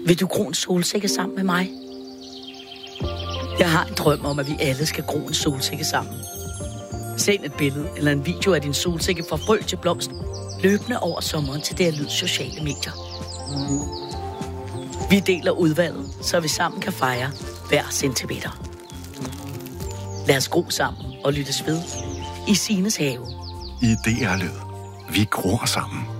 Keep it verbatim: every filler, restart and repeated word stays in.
Vil du gro en solsikke sammen med mig? Jeg har en drøm om, at vi alle skal gro en solsikke sammen. Send et billede eller en video af din solsikke fra frø til blomst, løbende over sommeren til det lyd sociale medier. Vi deler udvalget, så vi sammen kan fejre hver centimeter. Lad os gro sammen og lyttes ved i Sines have. Idéer Lyd. Vi gror sammen.